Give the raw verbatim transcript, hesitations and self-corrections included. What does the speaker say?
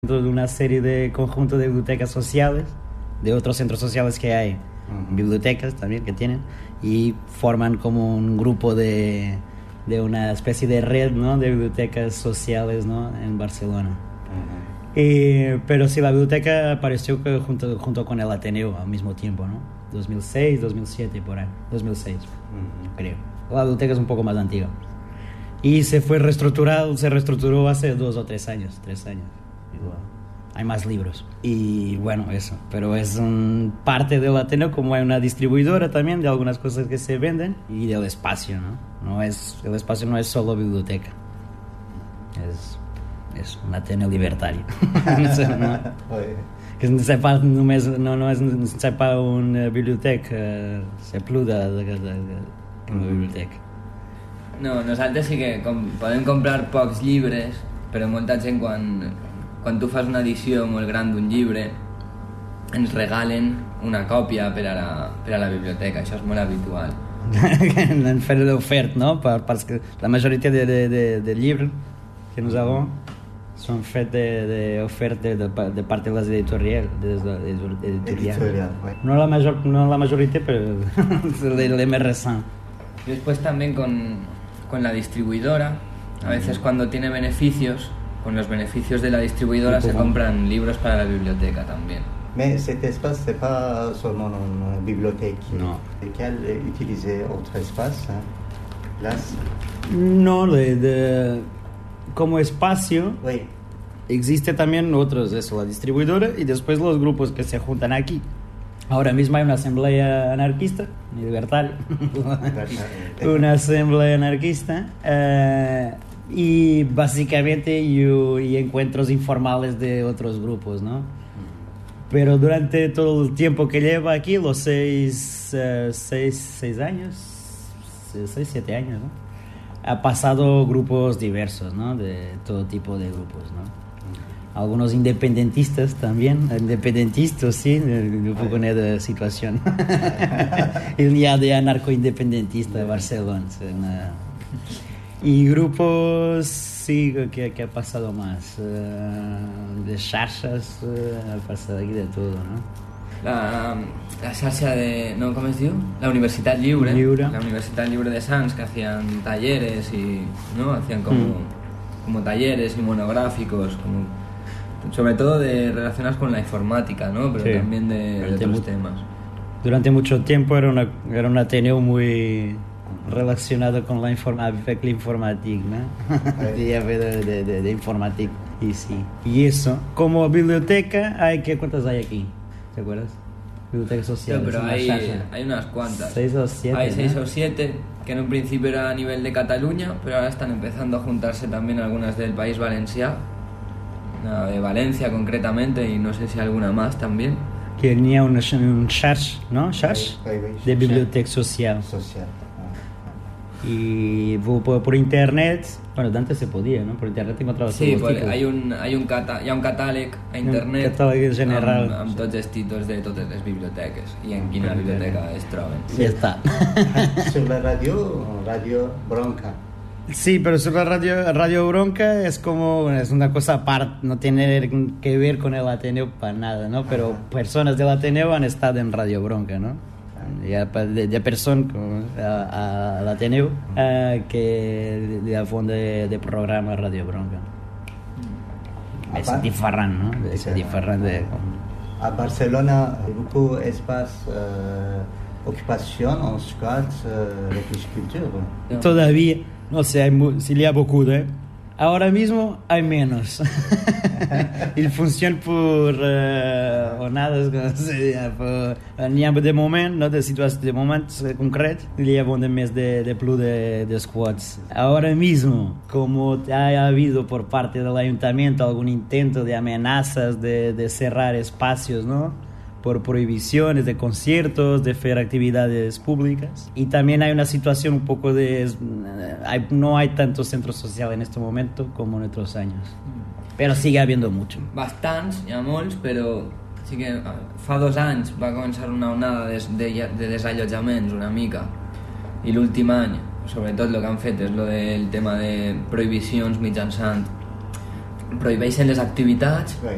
de una serie de conjunto de bibliotecas sociales, de otros centros sociales que hay, uh-huh. bibliotecas también que tienen, y forman como un grupo de, de una especie de red, ¿no?, de bibliotecas sociales, ¿no?, en Barcelona. Uh-huh. Y, pero sí, la biblioteca apareció junto, junto con el Ateneo al mismo tiempo, ¿no? dos mil seis, dos mil siete, por ahí, dos mil seis, uh-huh. creo. La biblioteca es un poco más antigua. Y se fue reestructurado, se reestructuró hace dos o tres años, tres años. Igual. Hay más libros. Y bueno, eso. Pero es un parte del Ateneo, como hay una distribuidora también de algunas cosas que se venden y del espacio, ¿no? No es, el espacio no es solo biblioteca. Es, es un Ateneo libertario. ¿No? Que no sepa, no es, no, no es, no sepa una biblioteca, se pluda de, de, de, de una biblioteca. No, nosaltres sí que com, podem comprar pocs llibres, però molta gent quan, quan tu fas una edició molt gran d'un llibre ens regalen una còpia per a la, per a la biblioteca, això és molt habitual. En fer l'oferta, no? Parce que la majoria de, de, de, de llibres que nous avons són fets d'oferta de, de, de, de part de les editorials. De, de, de, de editorial, ouais. No la, major, no la majoria, però les més recents. Y después también con, con la distribuidora, a veces cuando tiene beneficios, con los beneficios de la distribuidora se compran libros para la biblioteca también. Mais cet espace, c'est pas seulement une bibliothèque. Non. Lequel utiliser autre espace, hein? Place. No, de, de, como espacio, oui. Existe también otros, eso, la distribuidora y después los grupos que se juntan aquí. Ahora mismo hay una asamblea anarquista, libertaria, una asamblea anarquista uh, y básicamente y, y encuentros informales de otros grupos, ¿no? Pero durante todo el tiempo que lleva aquí, los seis, uh, seis, seis años, seis, siete años, ¿no?, ha pasado grupos diversos, ¿no?, de todo tipo de grupos, ¿no? Algunos independentistas también, independentistas, sí, un poco de situación. El día de anarco-independentista de Barcelona. Y grupos, sí, que, que ha pasado más. Uh, de xarxas, uh, ha pasado aquí de todo, ¿no? La, la xarxa de... No, ¿cómo es diu? La Universitat Lliure. Lliure. La Universitat Lliure de Sants, que hacían talleres y... ¿no? Hacían como, mm. como talleres y monográficos, como... sobre todo de relacionadas con la informática, ¿no? Pero sí, también de, de otros mu- temas. Durante mucho tiempo era, una, era un Ateneo muy relacionado con la, informa- avec l'informatique, ¿no? de, de, de, de informática, y sí. Y eso, como biblioteca, hay que, ¿cuántas hay aquí? ¿Te acuerdas? Bibliotecas sociales. Sí, pero hay, hay unas cuantas. Seis o siete. Hay seis ¿no? o siete, que en un principio era a nivel de Cataluña, pero ahora están empezando a juntarse también algunas del País Valencià. De Valencia concretamente, y no sé si alguna más también. Que tenía un, un charge, ¿no? Charge oui, oui, oui. de biblioteca social. Social. Y por, por internet, bueno, antes se podía, ¿no? Por internet encontrabas sí, todos los títulos. hay un, hay un cata, hi ha un catàleg a internet un catàleg general amb, amb tots els títols de totes les biblioteques i en quina biblioteca es troben. Sí, ya está. Sur la radio, Radio Bronca. Sí, pero sobre la radio, radio Bronca es como, es una cosa aparte, no tiene que ver con el Ateneo para nada, ¿no? Pero ajá, personas del Ateneo han estado en Radio Bronca, ¿no? Ya de, de personas al Ateneo uh, que de fondo de, de programa Radio Bronca. Es diferente, ¿no? Es diferente. À Barcelona, il y a beaucoup d'espace, euh, occupation, en squat, euh, culture. Todavía, no sé, hay mu- s'il y a beaucoup, ¿eh? Ahora mismo hay menos. Il fonctionne pour euh, onades, com se diria, pour, n'hi ha de moment, no, de situacions, de moments concrets, n'hi ha de més de, de plus de, de squats. Ahora mismo, como ha habido por parte del ayuntamiento algún intento de amenazas de, de cerrar espacios, ¿no?, por prohibiciones de conciertos, de hacer actividades públicas. Y también hay una situación un poco de... Hay, no hay tanto centro social en este momento como en otros años. Però sigue habiendo mucho. Bastants, hi ha molts, però sí que fa dos anys va començar una onada de, de, de desallotjaments una mica, i l'últim any, sobretot el que han fet és lo del tema de prohibicions mitjançant prohibeixen les activitats,